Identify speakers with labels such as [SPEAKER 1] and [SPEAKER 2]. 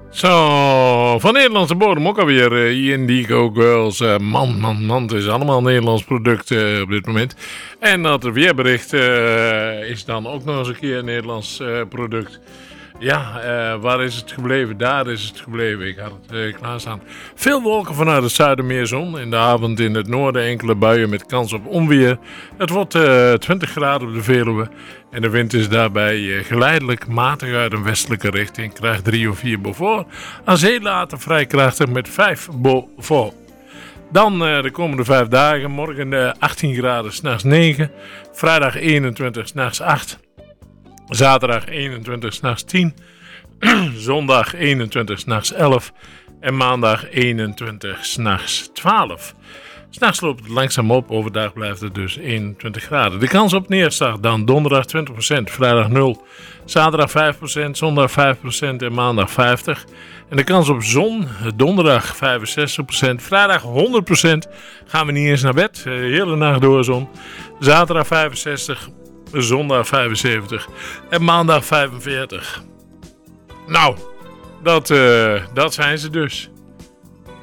[SPEAKER 1] Zo, van Nederlandse bodem ook alweer. Indigo Girls. Man, het is allemaal een Nederlands product op dit moment. En dat weerbericht is dan ook nog eens een keer een Nederlands product. Ja, waar is het gebleven? Daar is het gebleven. Ik had het klaarstaan. Veel wolken vanuit het zuiden, meer zon. In de avond in het noorden enkele buien met kans op onweer. Het wordt 20 graden op de Veluwe. En de wind is daarbij geleidelijk matig uit een westelijke richting. Kracht 3 of 4 Beaufort. Aan zee later vrij krachtig met 5 Beaufort. Dan de komende 5 dagen. Morgen 18 graden, 's nachts 9. Vrijdag 21, 's nachts 8. Zaterdag 21, 's nachts 10. Zondag 21, 's nachts 11. En maandag 21, 's nachts 12. 's Nachts loopt het langzaam op. Overdag blijft het dus 21 graden. De kans op neerslag dan donderdag 20%, vrijdag 0. Zaterdag 5%, zondag 5% en maandag 50%. En de kans op zon, donderdag 65%, vrijdag 100%. Gaan we niet eens naar bed. De hele nacht door zon. Zaterdag 65%. Zondag 75 en maandag 45. Nou, dat zijn ze dus.